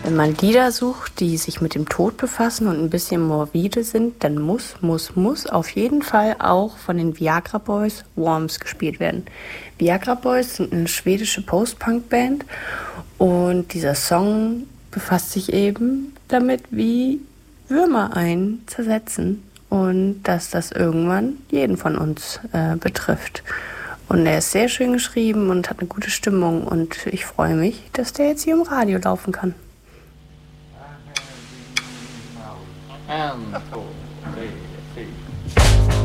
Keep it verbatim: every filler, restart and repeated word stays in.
Wenn man Lieder sucht, die sich mit dem Tod befassen und ein bisschen morbide sind, dann muss, muss, muss auf jeden Fall auch von den Viagra Boys Worms gespielt werden. Viagra Boys sind eine schwedische Post-Punk-Band und dieser Song befasst sich eben damit, wie Würmer einen zersetzen und dass das irgendwann jeden von uns äh, betrifft. Und er ist sehr schön geschrieben und hat eine gute Stimmung und ich freue mich, dass der jetzt hier im Radio laufen kann. En, två.